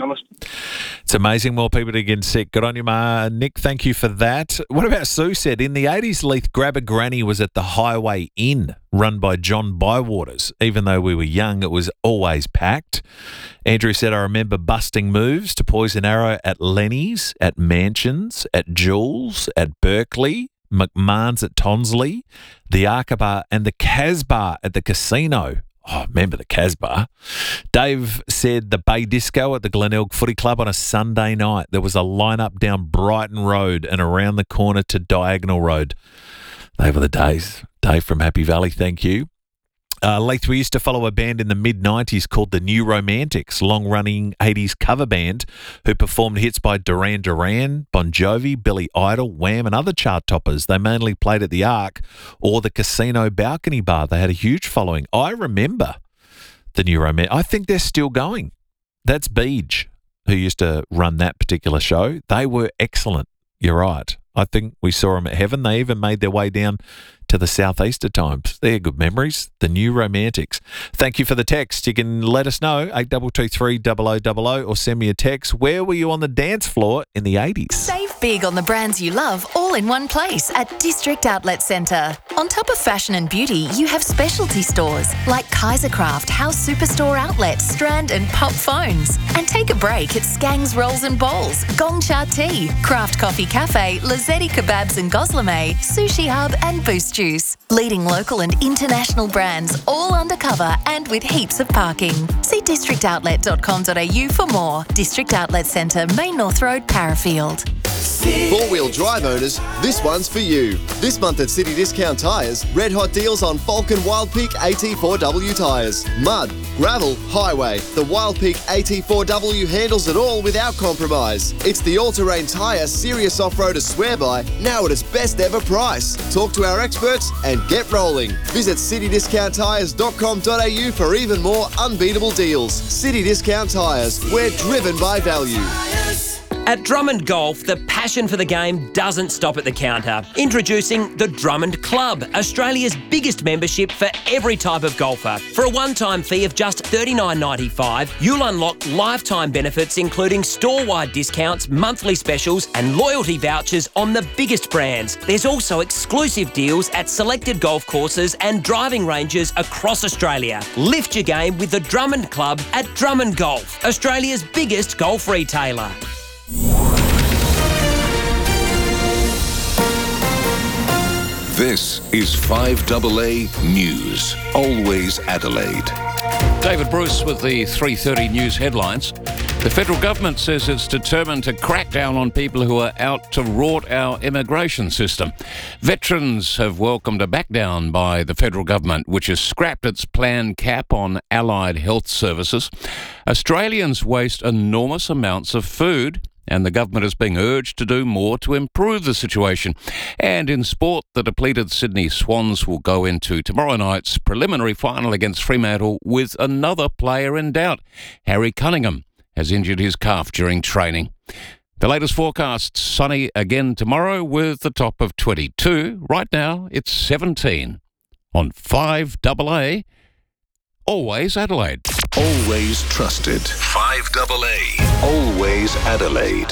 honest. It's amazing more people are getting sick. Good on you, Nick. Thank you for that. What about Sue said, in the 80s, Leith, Grab a Granny was at the Highway Inn, run by John Bywaters. Even though we were young, it was always packed. Andrew said, I remember busting moves to Poison Arrow at Lenny's, at Mansions, at Jules, at Berkeley, McMahon's at Tonsley, the Arkabar and the Casbar at the casino. Oh, remember the Casbar. Dave said the Bay Disco at the Glenelg Footy Club on a Sunday night. There was a lineup down Brighton Road and around the corner to Diagonal Road. They were the days. Dave from Happy Valley, thank you. Leith, we used to follow a band in the mid-90s called the New Romantics, long-running 80s cover band who performed hits by Duran Duran, Bon Jovi, Billy Idol, Wham and other chart toppers. They mainly played at the Arc or the Casino Balcony Bar. They had a huge following. I remember the New Romantics. I think they're still going. That's Beej, who used to run that particular show. They were excellent. You're right. I think we saw them at Heaven. They even made their way down to the Southeast at times. They're good memories. The New Romantics. Thank you for the text. You can let us know, 8223 0000, or send me a text. Where were you on the dance floor in the 80s? Save big on the brands you love all in one place at District Outlet Centre. On top of fashion and beauty, you have specialty stores like Kaisercraft, House Superstore Outlet, Strand and Pop Phones. And take a break at Skang's Rolls and Bowls, Gong Cha Tea, Craft Coffee Cafe, Lazzetti Kebabs and Goslame, Sushi Hub and Boost Juice. Leading local and international brands, all undercover and with heaps of parking. See districtoutlet.com.au for more. District Outlet Centre, Main North Road, Parafield. Four-wheel drive owners, this one's for you. This month at City Discount Tyres, red hot deals on Falcon Wild Peak AT4W tyres. Mud, gravel, highway. The Wild Peak AT4W handles it all without compromise. It's the all-terrain tyre serious off-roaders swear by, now at its best ever price. Talk to our experts and get rolling. Visit citydiscounttyres.com.au for even more unbeatable deals. City Discount Tyres, we're driven by value. At Drummond Golf, the passion for the game doesn't stop at the counter. Introducing the Drummond Club, Australia's biggest membership for every type of golfer. For a one-time fee of just $39.95, you'll unlock lifetime benefits including store-wide discounts, monthly specials and loyalty vouchers on the biggest brands. There's also exclusive deals at selected golf courses and driving ranges across Australia. Lift your game with the Drummond Club at Drummond Golf, Australia's biggest golf retailer. This is 5AA News, always Adelaide. David Bruce with the 3:30 news headlines. The federal government says it's determined to crack down on people who are out to rort our immigration system. Veterans have welcomed a backdown by the federal government, which has scrapped its planned cap on allied health services. Australians waste enormous amounts of food, and the government is being urged to do more to improve the situation. And in sport, the depleted Sydney Swans will go into tomorrow night's preliminary final against Fremantle with another player in doubt. Harry Cunningham has injured his calf during training. The latest forecast, sunny again tomorrow with the top of 22. Right now, it's 17 on 5AA. Always Adelaide. Always trusted. 5AA. Always Adelaide.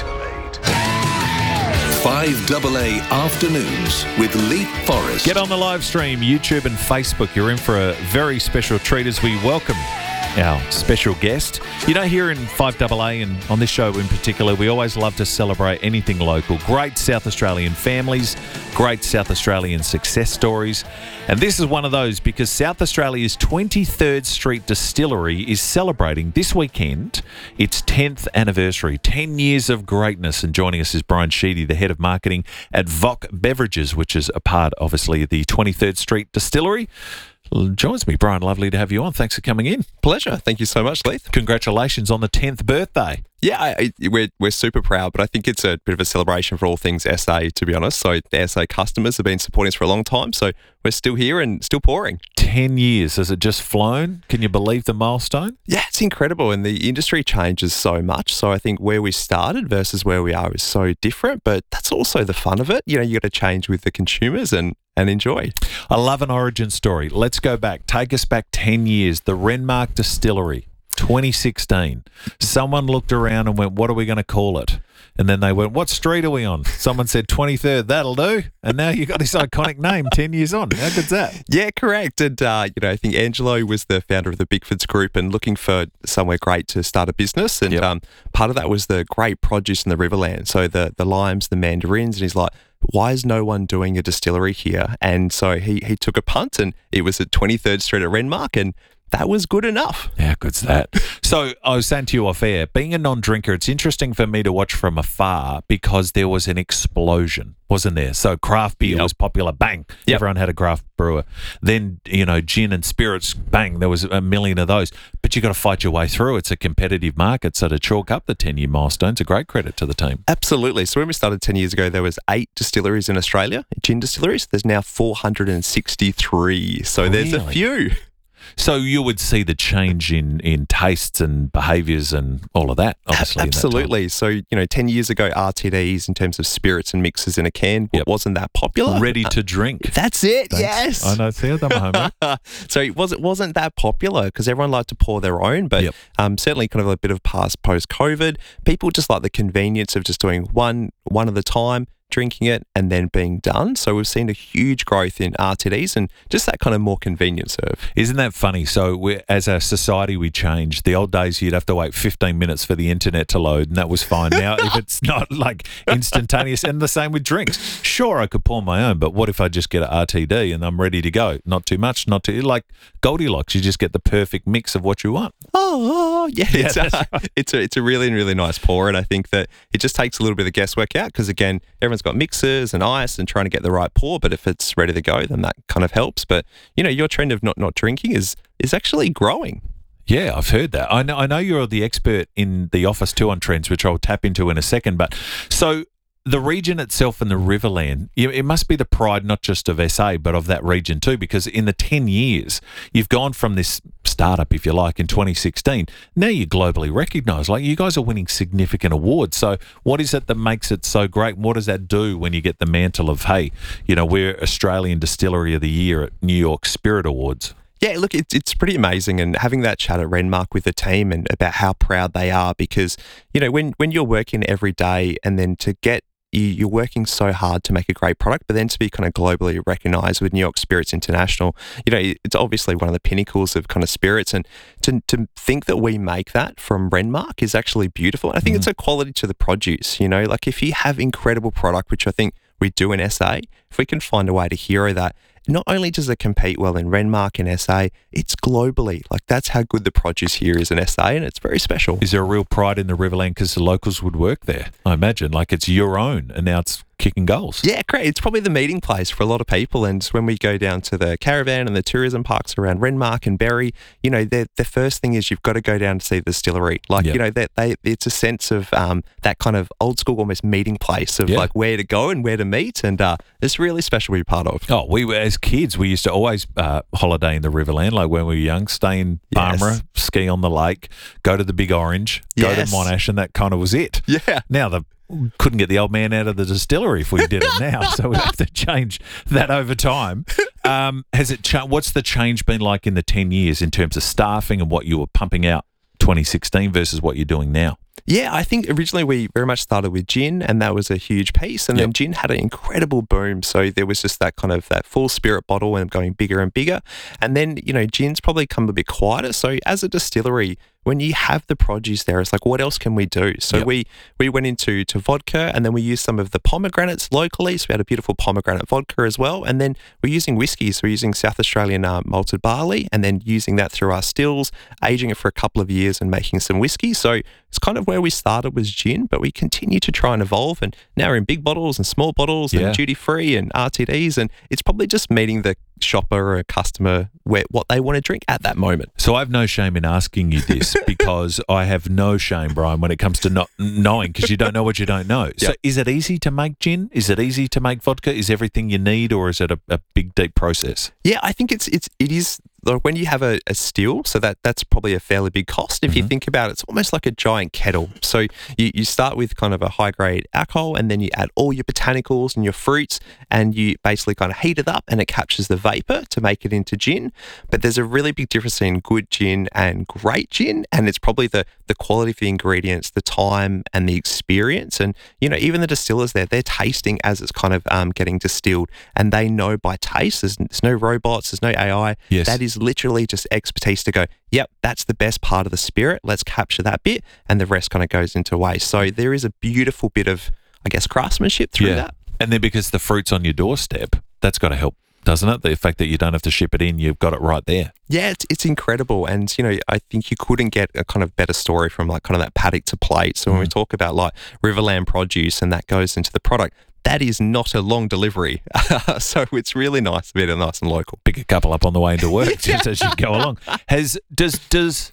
5AA Afternoons with Leith Forrest. Get on the live stream, YouTube and Facebook. You're in for a very special treat as we welcome our special guest. You know, here in 5AA and on this show in particular, we always love to celebrate anything local. Great South Australian families, great South Australian success stories. And this is one of those because South Australia's 23rd Street Distillery is celebrating this weekend its 10th anniversary, 10 years of greatness. And joining us is Brian Sheedy, the head of marketing at VOC Beverages, which is a part, obviously, of the 23rd Street Distillery. Joins me, Brian. Lovely to have you on. Thanks for coming in. Pleasure. Thank you so much, Leith. Congratulations on the 10th birthday. Yeah, we're super proud, but I think it's a bit of a celebration for all things SA, to be honest. So the SA customers have been supporting us for a long time, so we're still here and still pouring. 10 years. Has it just flown? Can you believe the milestone? Yeah, it's incredible, and the industry changes so much. So I think where we started versus where we are is so different, but that's also the fun of it. You know, you got to change with the consumers and enjoy. I love an origin story. Let's go back. Take us back 10 years. The Renmark Distillery. 2016. Someone looked around and went, what are we going to call it? And then they went, what street are we on? Someone said 23rd, that'll do. And now you've got this iconic name 10 years on. How good's that? Yeah, correct. And, I think Angelo was the founder of the Bigfords Group and looking for somewhere great to start a business. And part of that was the great produce in the Riverland. So the limes, the mandarins. And he's like, why is no one doing a distillery here? And so he took a punt, and it was at 23rd Street at Renmark, and that was good enough. How good's that? So I was saying to you off air, being a non-drinker, it's interesting for me to watch from afar because there was an explosion, wasn't there? So craft beer was popular, bang. Everyone had a craft brewer. Then, gin and spirits, bang, there was a million of those. But you got to fight your way through. It's a competitive market. So to chalk up the 10-year milestone's a great credit to the team. Absolutely. So when we started 10 years ago, there was 8 distilleries in Australia, gin distilleries. There's now 463. So there's a few. So you would see the change in tastes and behaviours and all of that, obviously. Absolutely. So, 10 years ago, RTDs in terms of spirits and mixers in a can wasn't that popular. Ready to drink. That's it. Thanks. Yes. I know. See, I've done my homework. So it wasn't that popular because everyone liked to pour their own, but certainly kind of a bit of post-COVID. People just like the convenience of just doing one at a time, drinking it and then being done. So we've seen a huge growth in RTDs and just that kind of more convenient serve. Isn't that funny? So as a society, we changed. The old days, you'd have to wait 15 minutes for the internet to load, and that was fine. Now, if it's not like instantaneous, and the same with drinks. Sure, I could pour my own, but what if I just get an RTD and I'm ready to go? Not too much, not too, like Goldilocks. You just get the perfect mix of what you want. It's a really, really nice pour, and I think that it just takes a little bit of guesswork out because, again, everyone's got mixers and ice and trying to get the right pour, but if it's ready to go, then that kind of helps. But, your trend of not drinking is actually growing. Yeah, I've heard that. I know you're the expert in the office too on trends, which I'll tap into in a second. But so the region itself and the Riverland, it must be the pride not just of SA, but of that region too, because in the 10 years, you've gone from this startup, if you like, in 2016. Now you're globally recognised. Like, you guys are winning significant awards. So what is it that makes it so great? And what does that do when you get the mantle of, hey, we're Australian Distillery of the Year at New York Spirit Awards? Yeah, look, it's pretty amazing, and having that chat at Renmark with the team and about how proud they are because, when you're working every day and then to get you're working so hard to make a great product, but then to be kind of globally recognised with New York Spirits International, it's obviously one of the pinnacles of kind of spirits, and to think that we make that from Renmark is actually beautiful. And I think it's a quality to the produce, like if you have incredible product, which I think we do in SA, if we can find a way to hero that, not only does it compete well in Renmark and SA, it's globally. Like, that's how good the produce here is in SA, and it's very special. Is there a real pride in the Riverland because the locals would work there? I imagine. Like, it's your own, and now it's kicking goals. Yeah, great. It's probably the meeting place for a lot of people. And when we go down to the caravan and the tourism parks around Renmark and Berry, the first thing is you've got to go down to see the distillery. Like, it's a sense of that kind of old school almost meeting place of like where to go and where to meet. And it's really special to be part of. Oh, we were, as kids, we used to always holiday in the Riverland, like when we were young, stay in Barmera, ski on the lake, go to the Big Orange, go to Monash, and that kind of was it. Yeah. Now couldn't get the old man out of the distillery if we did it now, so we have to change that over time. Has it what's the change been like in the 10 years in terms of staffing and what you were pumping out 2016 versus what you're doing now? Yeah, I think originally we very much started with gin, and that was a huge piece. And then gin had an incredible boom. So there was just that kind of that full spirit bottle and going bigger and bigger. And then, gin's probably come a bit quieter. So as a distillery, when you have the produce there, it's like, what else can we do? So we went into vodka, and then we used some of the pomegranates locally. So we had a beautiful pomegranate vodka as well. And then we're using whiskey. So we're using South Australian malted barley, and then using that through our stills, aging it for a couple of years and making some whiskey. So it's kind of where we started was gin, but we continue to try and evolve. And now we're in big bottles and small bottles and duty-free and RTDs. And it's probably just meeting the shopper or a customer what they want to drink at that moment. So I have no shame in asking you this because I have no shame, Brian, when it comes to not knowing, because you don't know what you don't know. So is it easy to make gin? Is it easy to make vodka? Is everything you need, or is it a big, deep process? Yeah, I think it is when you have a still, so that's probably a fairly big cost. If you think about it, it's almost like a giant kettle. So you start with kind of a high-grade alcohol, and then you add all your botanicals and your fruits, and you basically kind of heat it up, and it captures the vapor to make it into gin. But there's a really big difference in good gin and great gin, and it's probably the quality of the ingredients, the time, and the experience. And, even the distillers there, they're tasting as it's kind of getting distilled, and they know by taste. There's no robots, there's no AI. Yes. That is literally just expertise to go, yep, that's the best part of the spirit. Let's capture that bit, and the rest kind of goes into waste. So there is a beautiful bit of, I guess, craftsmanship through that. And then because the fruit's on your doorstep, that's got to help, doesn't it? The fact that you don't have to ship it in, you've got it right there. Yeah, it's incredible. And, I think you couldn't get a kind of better story from like kind of that paddock to plate. So when we talk about like Riverland produce and that goes into the product, that is not a long delivery. So it's really nice to be nice and local. Pick a couple up on the way into work just as you go along. Does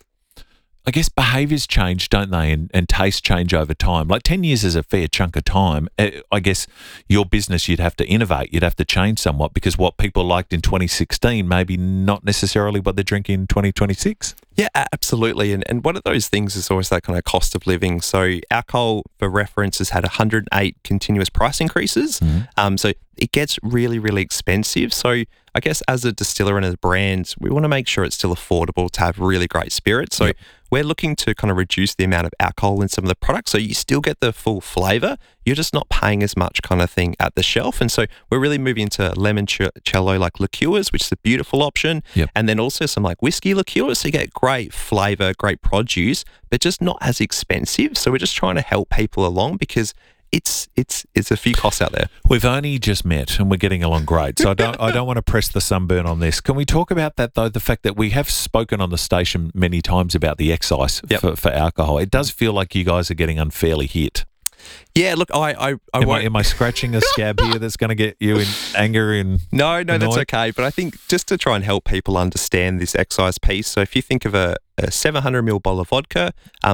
I guess behaviours change, don't they, and tastes change over time. Like 10 years is a fair chunk of time. I guess your business, you'd have to innovate. You'd have to change somewhat because what people liked in 2016 maybe not necessarily what they're drinking in 2026. Yeah, absolutely. And one of those things is always that kind of cost of living. So alcohol, for reference, has had 108 continuous price increases. So it gets really, really expensive. So I guess as a distiller and as a brand, we want to make sure it's still affordable to have really great spirits. So we're looking to kind of reduce the amount of alcohol in some of the products. So you still get the full flavour. You're just not paying as much kind of thing at the shelf. And so we're really moving into limoncello like liqueurs, which is a beautiful option. And then also some like whiskey liqueurs. So you get great flavour, great produce, but just not as expensive. So we're just trying to help people along because it's a few costs out there. We've only just met and we're getting along great. So I don't want to press the sunburn on this. Can we talk about that though? The fact that we have spoken on the station many times about the excise for alcohol. It does feel like you guys are getting unfairly hit. Yeah, look, Am I scratching a scab here that's going to get you in anger and No, annoyed? that's okay. But I think just to try and help people understand this excise piece, so if you think of a 700ml bottle of vodka,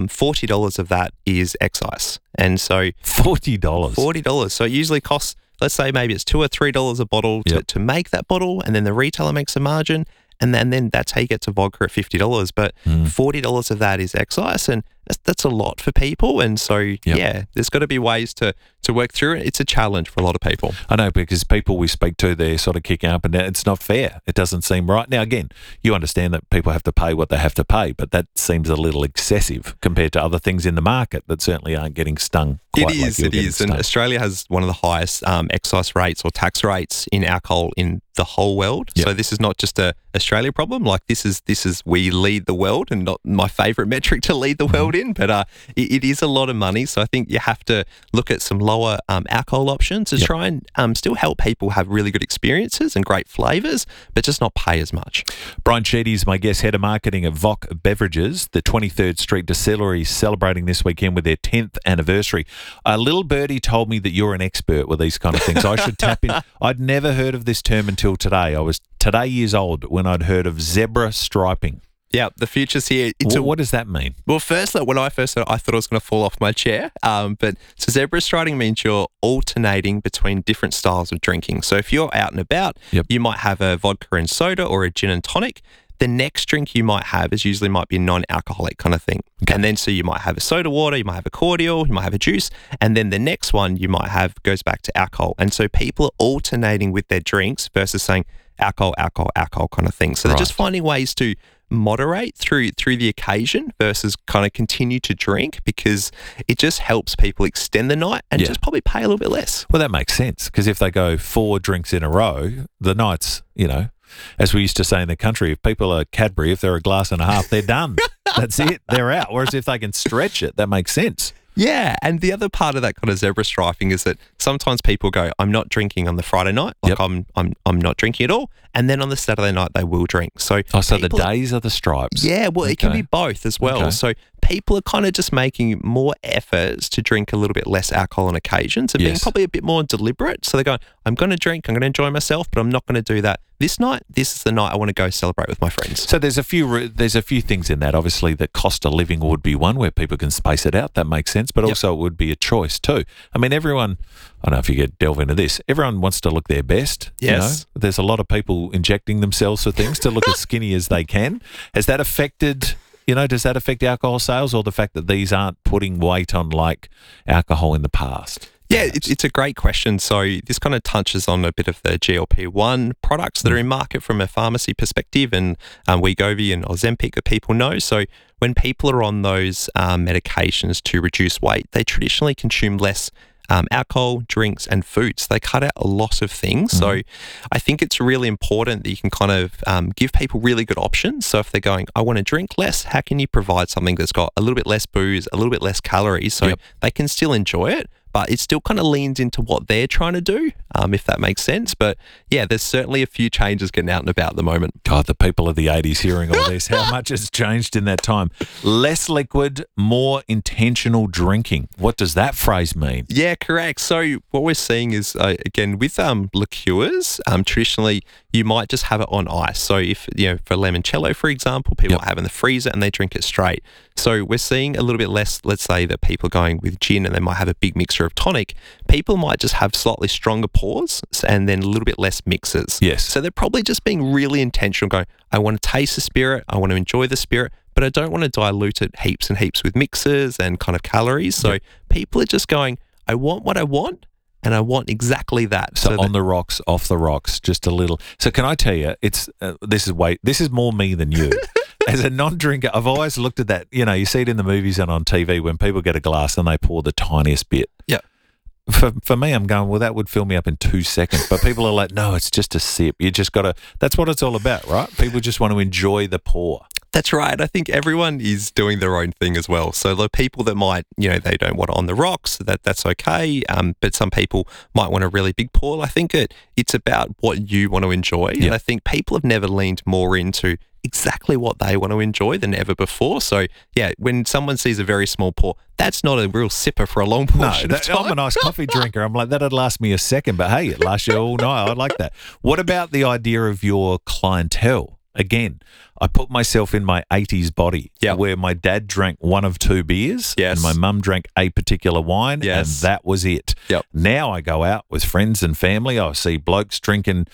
$40 of that is excise. And so $40. $40. So it usually costs, let's say maybe it's $2 or $3 a bottle to make that bottle, and then the retailer makes a margin. And then that's how you get to vodka at $50. But $40 of that is excise, and that's a lot for people. And so, there's got to be ways to work through it. It's a challenge for a lot of people. I know, because people we speak to, they're sort of kicking up and down. It's not fair. It doesn't seem right. Now, again, you understand that people have to pay what they have to pay, but that seems a little excessive compared to other things in the market that certainly aren't getting stung quite like you're getting It is. stung. And Australia has one of the highest excise rates or tax rates in alcohol in the whole world. So this is not just a Australia problem. Like this is we lead the world, and not my favourite metric to lead the world in, but it is a lot of money. So I think you have to look at some lower alcohol options to try and still help people have really good experiences and great flavours, but just not pay as much. Brian Sheedy is my guest, head of marketing at VOC Beverages. The 23rd Street Distillery is celebrating this weekend with their 10th anniversary. A little birdie told me that you're an expert with these kind of things. I should tap in. I'd never heard of this term until today. I was today years old when I'd heard of zebra striping. Yeah, the future's here. What does that mean? Well, first, when I first heard it, I thought I was going to fall off my chair. But so zebra striping means you're alternating between different styles of drinking. So if you're out and about, you might have a vodka and soda or a gin and tonic. The next drink you might have might be a non-alcoholic kind of thing. Okay. And then so you might have a soda water, you might have a cordial, you might have a juice, and then the next one you might have goes back to alcohol. And so people are alternating with their drinks versus saying alcohol kind of thing. So they're just finding ways to moderate through the occasion versus kind of continue to drink, because it just helps people extend the night and just probably pay a little bit less. Well, that makes sense, because if they go 4 drinks in a row, the night's, as we used to say in the country, if people are Cadbury, if they're a glass and a half, they're done. That's it. They're out. Whereas if they can stretch it, that makes sense. Yeah, and the other part of that kind of zebra striping is that sometimes people go, I'm not drinking on the Friday night, like I'm not drinking at all, and then on the Saturday night they will drink. So the days are the stripes. Yeah, well, it can be both as well. Okay. So people are kind of just making more efforts to drink a little bit less alcohol on occasions and being probably a bit more deliberate. So they're going, I'm going to drink, I'm going to enjoy myself, but I'm not going to do that this night. This is the night I want to go celebrate with my friends. So there's a few things in that. Obviously, the cost of living would be one where people can space it out. That makes sense. But also it would be a choice too. I mean, everyone, I don't know if you could delve into this, everyone wants to look their best. Yes. You know? There's a lot of people injecting themselves for things to look as skinny as they can. Has that affected... does that affect alcohol sales, or the fact that these aren't putting weight on like alcohol in the past? Yeah, it's a great question. So this kind of touches on a bit of the GLP-1 products that are in market from a pharmacy perspective, and Wegovy and Ozempic that people know. So when people are on those medications to reduce weight, they traditionally consume less alcohol, drinks, and foods. They cut out a lot of things. So I think it's really important that you can kind of give people really good options. So if they're going, I want to drink less, how can you provide something that's got a little bit less booze, a little bit less calories, so they can still enjoy it, but it still kind of leans into what they're trying to do, if that makes sense. But yeah, there's certainly a few changes getting out and about at the moment. God, the people of the 80s hearing all this, how much has changed in that time? Less liquid, more intentional drinking. What does that phrase mean? Yeah, correct. So what we're seeing is, again, with liqueurs, traditionally you might just have it on ice. So if, for limoncello, for example, people might have it in the freezer and they drink it straight. So we're seeing a little bit less, let's say that people are going with gin and they might have a big mixture of tonic. People might just have slightly stronger pours and then a little bit less mixers. Yes. So they're probably just being really intentional, going, I want to taste the spirit, I want to enjoy the spirit, but I don't want to dilute it heaps and heaps with mixers and kind of calories. So people are just going, I want what I want, and I want exactly that. So on the rocks, off the rocks, just a little. So can I tell you, it's this is more me than you. As a non-drinker, I've always looked at that. You see it in the movies and on TV when people get a glass and they pour the tiniest bit. Yeah. For me, I'm going, well, that would fill me up in 2 seconds. But people are like, no, it's just a sip. You just got to, that's what it's all about, right? People just want to enjoy the pour. That's right. I think everyone is doing their own thing as well. So the people that might, they don't want it on the rocks, that's okay. But some people might want a really big pour. I think it's about what you want to enjoy. Yeah. And I think people have never leaned more into exactly what they want to enjoy than ever before. So yeah, when someone sees a very small pour, that's not a real sipper for a long portion of time. I'm a nice coffee drinker. I'm like, that'd last me a second, but hey, it lasts you all night. I like that. What about the idea of your clientele? Again, I put myself in my 80s body where my dad drank one of two beers and my mum drank a particular wine and that was it. Yep. Now I go out with friends and family. I see blokes drinking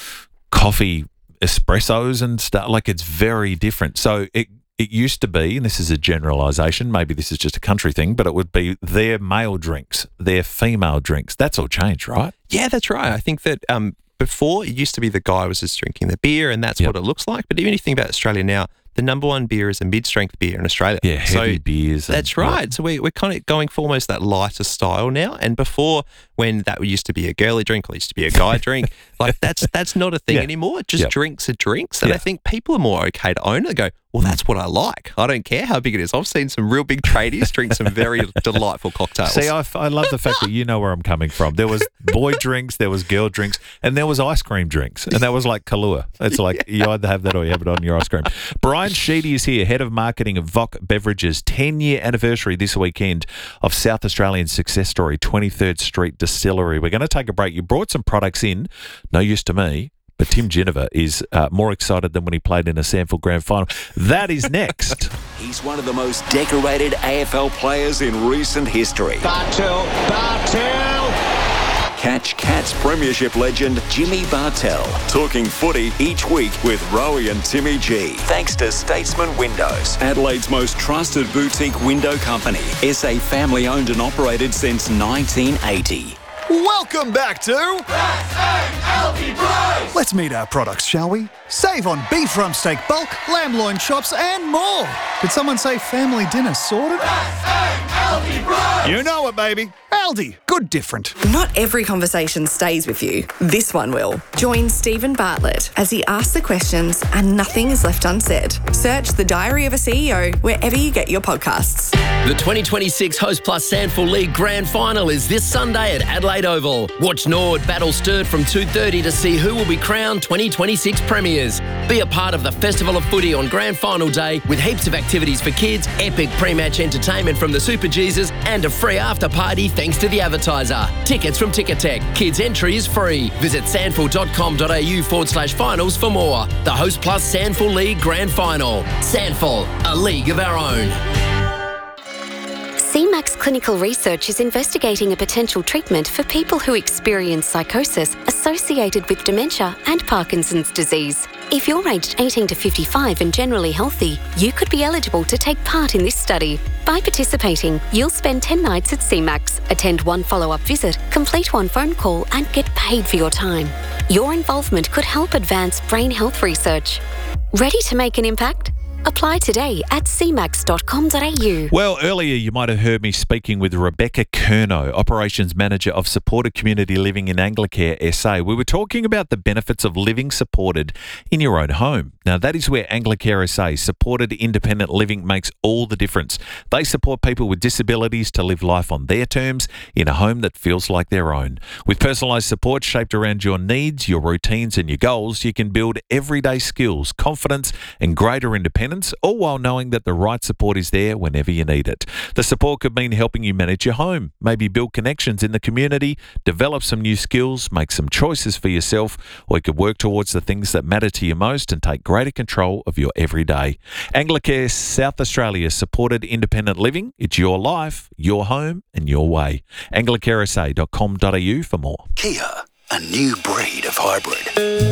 coffee, espressos and stuff. Like, it's very different. So it used to be, and this is a generalisation, maybe this is just a country thing, but it would be their male drinks, their female drinks. That's all changed, right? Yeah, that's right. I think that before, it used to be the guy was just drinking the beer and that's what it looks like. But even if you think about Australia now, the number one beer is a mid-strength beer in Australia. Yeah, heavy beers. That's right. So we're kind of going for almost that lighter style now. And before, when that used to be a girly drink or used to be a guy drink, like that's not a thing anymore. Just drinks are drinks. And I think people are more okay to own it. They go, well, that's what I like. I don't care how big it is. I've seen some real big tradies drink some very delightful cocktails. See, I love the fact that you know where I'm coming from. There was boy drinks, there was girl drinks, and there was ice cream drinks. And that was like Kahlua. It's like you either have that or you have it on your ice cream. Brian Sheedy is here, Head of Marketing of VOC Beverages. 10-year anniversary this weekend of South Australian success story, 23rd Street Distillery. We're going to take a break. You brought some products in, no use to me. But Tim Ginniver is more excited than when he played in a Samford Grand Final. That is next. He's one of the most decorated AFL players in recent history. Bartel. Catch Cats Premiership legend Jimmy Bartel talking footy each week with Rowie and Timmy G. Thanks to Statesman Windows, Adelaide's most trusted boutique window company. SA family owned and operated since 1980. Welcome back to SALP Price. Let's meet our products, shall we? Save on beef rump steak bulk, lamb loin chops and more. Did someone say family dinner sorted? SALP Price. You know it, baby. Aldi, good different. Not every conversation stays with you. This one will. Join Stephen Bartlett as he asks the questions and nothing is left unsaid. Search The Diary of a CEO wherever you get your podcasts. The 2026 Host Plus Sandful League Grand Final is this Sunday at Adelaide Oval. Watch Nord battle Sturt from 2:30 to see who will be crowned 2026 premiers. Be a part of the Festival of Footy on Grand Final Day with heaps of activities for kids, epic pre-match entertainment from the Super Jesus and a free after party thanks to the advertiser. Tickets from Ticketek. Kids entry is free. Visit sandful.com.au/finals for more. The Host Plus Sandful League Grand Final. Sandful, a league of our own. CMAX Clinical Research is investigating a potential treatment for people who experience psychosis associated with dementia and Parkinson's disease. If you're aged 18 to 55 and generally healthy, you could be eligible to take part in this study. By participating, you'll spend 10 nights at CMAX, attend one follow-up visit, complete one phone call and get paid for your time. Your involvement could help advance brain health research. Ready to make an impact? Apply today at cmax.com.au. Well, earlier you might have heard me speaking with Rebecca Curnow, Operations Manager of Supported Community Living in Anglicare SA. We were talking about the benefits of living supported in your own home. Now, that is where Anglicare SA, supported independent living, makes all the difference. They support people with disabilities to live life on their terms in a home that feels like their own. With personalised support shaped around your needs, your routines and your goals, you can build everyday skills, confidence and greater independence, all while knowing that the right support is there whenever you need it. The support could mean helping you manage your home, maybe build connections in the community, develop some new skills, make some choices for yourself, or you could work towards the things that matter to you most and take greater control of your everyday. Anglicare South Australia's supported independent living. It's your life, your home and your way. AnglicareSA.com.au for more. Kia, a new breed of hybrid.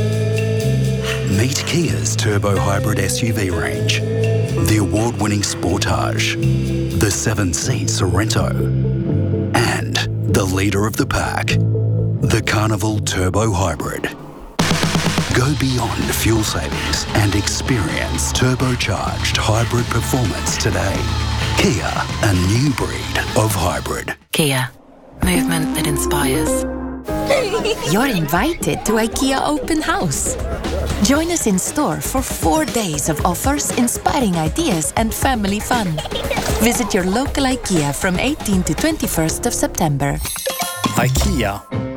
Meet Kia's turbo hybrid SUV range. The award-winning Sportage, the 7-seat Sorento, and the leader of the pack, the Carnival Turbo Hybrid. Go beyond fuel savings and experience turbocharged hybrid performance today. Kia, a new breed of hybrid. Kia, movement that inspires. You're invited to IKEA Open House. Join us in store for 4 days of offers, inspiring ideas and family fun. Visit your local IKEA from 18 to 21st of September. IKEA.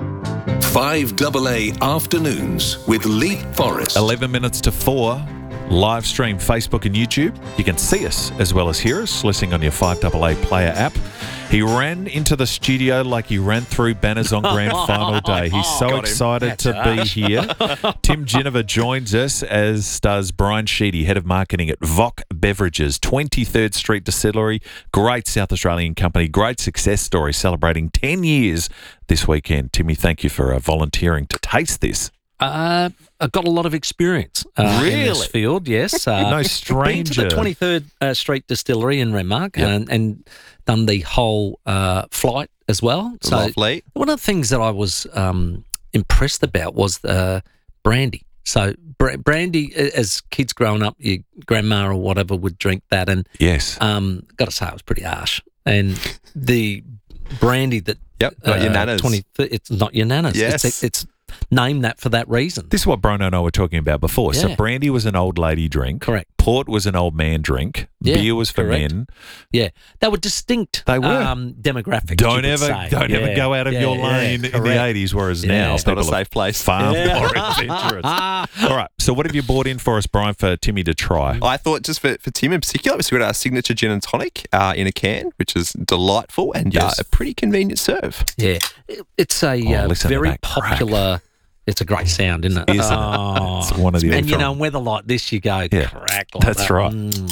5AA Afternoons with Leap Forest. 11 minutes to 4. Live stream Facebook and YouTube. You can see us as well as hear us listening on your 5AA player app. He ran into the studio like he ran through banners on Grand Final Day. He's so excited to be here. Tim Ginniver joins us, as does Brian Sheedy, Head of Marketing at VOC Beverages, 23rd Street Distillery. Great South Australian company, great success story, celebrating 10 years this weekend. Timmy, thank you for volunteering to taste this. I've got a lot of experience in this field, yes. No stranger. Been to the 23rd Street Distillery in Renmark and done the whole flight as well. So lovely. One of the things that I was impressed about was the brandy. So brandy, as kids growing up, your grandma or whatever would drink that. And yes, got to say, it was pretty harsh. And the brandy that... not your nanas. It's not your nanas. Yes. It's named that for that reason. This is what Bruno and I were talking about before. Yeah. So brandy was an old lady drink. Correct. Port was an old man drink. Yeah, beer was for men. Yeah, they were distinct. They were demographics. Don't ever go out of your lane in the 80s, whereas now it's not a safe place. Far more adventurous. All right. So what have you brought in for us, Brian, for Timmy to try? I thought just for Tim in particular, we've got our signature gin and tonic in a can, which is delightful and a pretty convenient serve. Yeah, it's a very popular. It's a great sound, isn't it? It's one of the. And in weather like this, you go crack. Like that's right.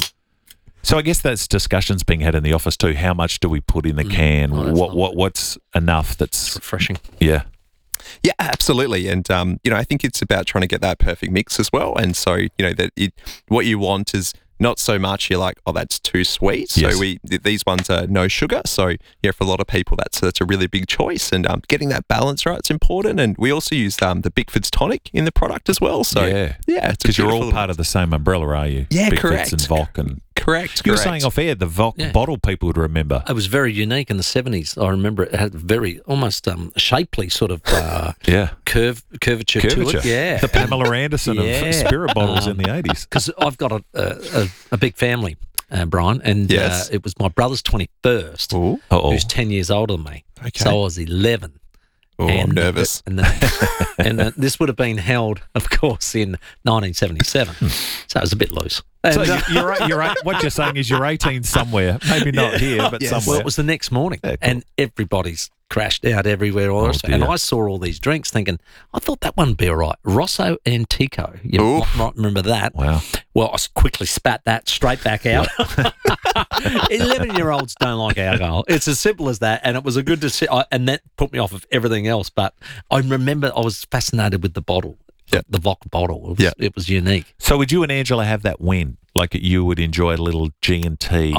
So I guess that's discussions being had in the office too. How much do we put in the can? What's enough that's refreshing? Yeah, absolutely. And I think it's about trying to get that perfect mix as well. And so what you want is not so much you're like, oh, that's too sweet. Yes. So these ones are no sugar. So for a lot of people, that's a really big choice. And getting that balance right is important. And we also use the Bickford's tonic in the product as well. So it's because you're all part of the same umbrella, are you? Yeah, Bickford's correct. and VOC and Correct. You were saying off air the Voc bottle people would remember. It was very unique in the 70s. I remember it had very almost shapely sort of curvature to it. Yeah. The Pamela Anderson of spirit bottles in the 80s. Because I've got a big family, Brian, and it was my brother's 21st, who's 10 years older than me. Okay. So I was 11. Oh, I'm nervous. And this would have been held, of course, in 1977. So it was a bit loose. And, so what you're saying is you're 18 somewhere, maybe not here, but somewhere. Well, it was the next morning, and everybody's crashed out everywhere. And I saw all these drinks thinking, I thought that one would be all right. Rosso Antico. You might remember that. Wow. Well, I quickly spat that straight back out. 11-year-olds don't like alcohol. It's as simple as that. And it was a good decision. And that put me off of everything else. But I remember I was fascinated with the bottle. The Voc bottle. It was unique. So would you and Angela have that when? Like you would enjoy a little G&T?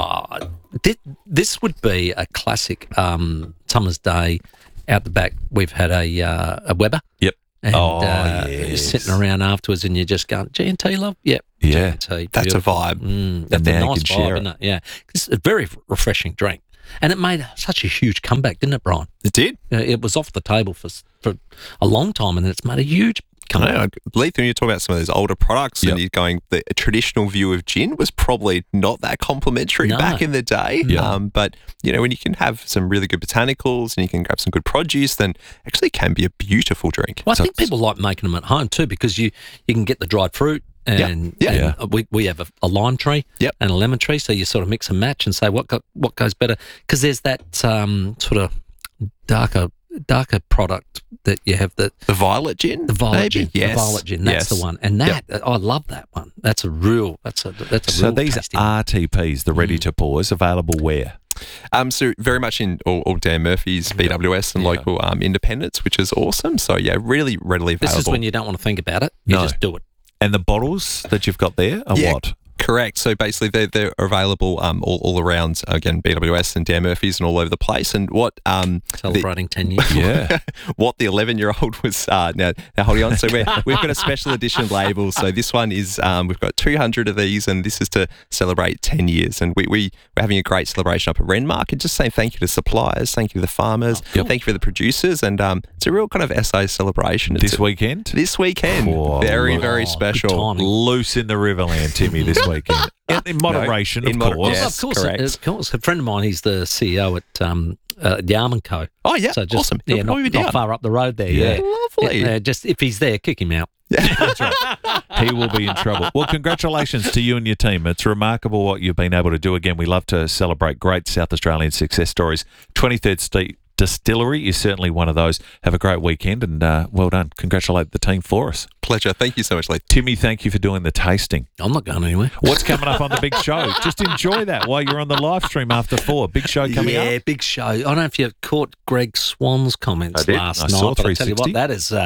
This would be a classic summer's day out the back. We've had a Weber. Yep. And you're sitting around afterwards and you're just going, G&T, love? Yep. Yeah. G&T, that's a vibe. That's a nice vibe, isn't it? Yeah. It's a very refreshing drink. And it made such a huge comeback, didn't it, Brian? It did. It was off the table for a long time, and it's made a huge comeback. I believe when you talk about some of those older products and you're going, the traditional view of gin was probably not that complimentary back in the day. But, when you can have some really good botanicals and you can grab some good produce, then actually can be a beautiful drink. Well, I think people like making them at home too, because you can get the dried fruit. And we have a lime tree and a lemon tree, so you sort of mix and match and say what goes better, because there's that sort of darker product that you have, the violet gin. The violet gin. Yes. The violet gin. That's the one. And that I love that one. That's a real So these RTPs, the ready to pours, available where? So very much in all Dan Murphy's, BWS and local independents, which is awesome. So really readily available. This is when you don't want to think about it. You just do it. And the bottles that you've got there are what? Correct. So basically, they're available all around, again, BWS and Dan Murphy's and all over the place. And what celebrating 10 years. What the 11-year-old was now holding on. So we've got a special edition label. So this one is we've got 200 of these, and this is to celebrate 10 years. And we're having a great celebration up at Renmark, and just saying thank you to suppliers, thank you to the farmers, thank you for the producers, and it's a real kind of SA celebration. This weekend. Very, very special. Loose in the Riverland, Timmy. This weekend. In moderation, of course. Of course. A friend of mine, he's the CEO at Yarman Co. Oh, yeah. So just, awesome. Yeah, not far up the road there. Yeah. Lovely. Just if he's there, kick him out. That's right. He will be in trouble. Well, congratulations to you and your team. It's remarkable what you've been able to do. Again, we love to celebrate great South Australian success stories. 23rd Street Distillery is certainly one of those. Have a great weekend, and well done. Congratulate the team for us. Pleasure. Thank you so much, Lee. Timmy, thank you for doing the tasting. I'm not going anywhere. What's coming up on the big show? Just enjoy that while you're on the live stream after 4. Big show coming up. Yeah, big show. I don't know if you caught Greg Swan's comments last night. Saw but I tell you what, that is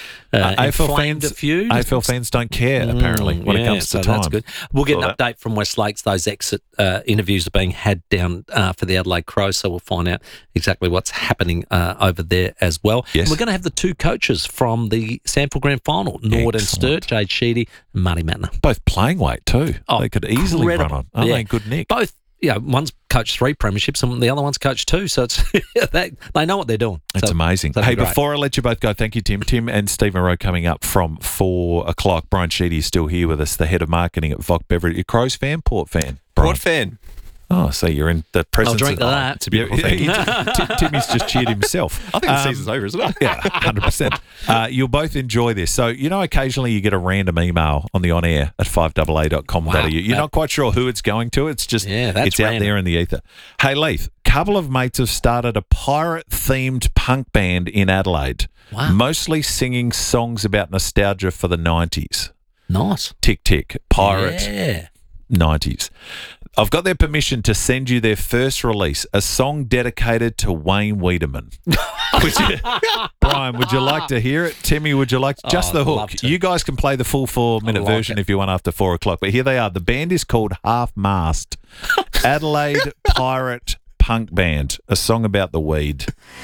AFL fans don't care, apparently, when it comes to time. That's good. We'll get an update from West Lakes. Those exit interviews are being had down for the Adelaide Crows, so we'll find out exactly what's happening over there as well. Yes. And we're going to have the 2 coaches from the Sanford Grand Final, Nord and Sturt, Jade Sheedy and Marty Matner. Both playing weight too. They could easily run on. Aren't they good, Nick? Both. One's coached 3 premierships and the other one's coached 2, so it's they know what they're doing. It's amazing. Hey, before I let you both go, thank you, Tim. Tim and Steve Moreau coming up from 4 o'clock. Brian Sheedy is still here with us, the head of marketing at Voc Beverage. You Crows fan, Port fan? Brian? Port fan. Oh, so you're in the presence I'll drink of that. It's a beautiful thing. Timmy's just cheered himself. I think the season's over, isn't it? Yeah, 100%. You'll both enjoy this. So, occasionally you get a random email on the on-air at 5AA.com.au. You're not quite sure who it's going to. It's just, it's out there in the ether. Hey, Leith, a couple of mates have started a pirate-themed punk band in Adelaide. Wow. Mostly singing songs about nostalgia for the 90s. Nice. Tick, tick. Pirate 90s. I've got their permission to send you their first release, a song dedicated to Wayne Wiedemann. Brian, would you like to hear it? Timmy, would you like just the hook? You guys can play the full 4-minute version if you want after 4 o'clock. But here they are. The band is called Half Mast. Adelaide Pirate Punk Band. A song about the weed.